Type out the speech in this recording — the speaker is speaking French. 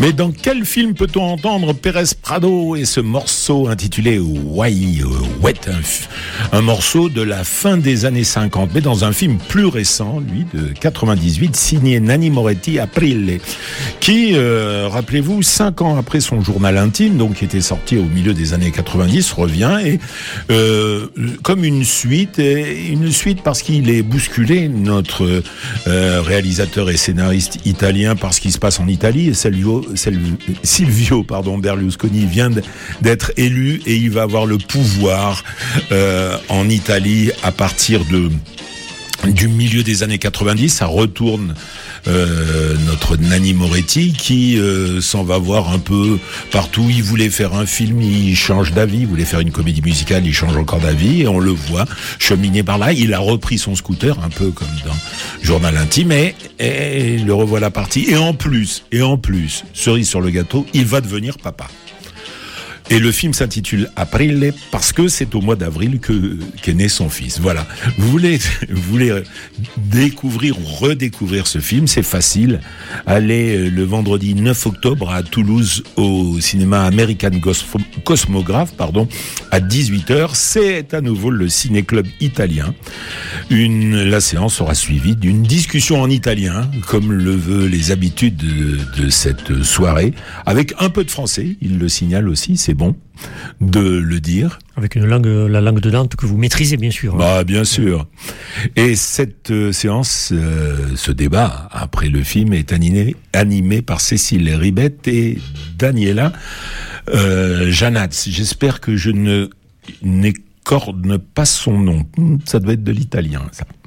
Mais dans quel film peut-on entendre Pérez Prado et ce morceau intitulé Why Wet, un morceau de la fin des années 50, mais dans un film plus récent, lui, de 98, signé Nanni Moretti, Aprile, qui, rappelez-vous, 5 ans après son journal intime, donc qui était sorti au milieu des années 90, revient et comme une suite parce qu'il est bousculé, notre réalisateur et scénariste italien, par ce qui se passe en Italie, et Silvio Berlusconi vient d'être élu et il va avoir le pouvoir en Italie à partir du milieu des années 90. Ça retourne notre Nanni Moretti qui s'en va voir un peu partout. Il voulait faire un film, il change d'avis. Il voulait faire une comédie musicale, il change encore d'avis. Et on le voit cheminer par là. Il a repris son scooter, un peu comme dans Journal intime, et le revoilà parti. Et en plus, cerise sur le gâteau, il va devenir papa. Et le film s'intitule Aprile parce que c'est au mois d'avril qu'est né son fils. Voilà. Vous voulez découvrir ou redécouvrir ce film, c'est facile. Allez le vendredi 9 octobre à Toulouse au cinéma American Cosmographe, à 18h. C'est à nouveau le ciné-club italien. La séance sera suivie d'une discussion en italien, comme le veut les habitudes de cette soirée, avec un peu de français, il le signale aussi, c'est bon de le dire. Avec la langue de Dante que vous maîtrisez, bien sûr. Bien sûr. Et cette séance, ce débat, après le film, est animé par Cécile Ribette et Daniela Janaz. J'espère que je n'écorne pas son nom. Ça doit être de l'italien, ça.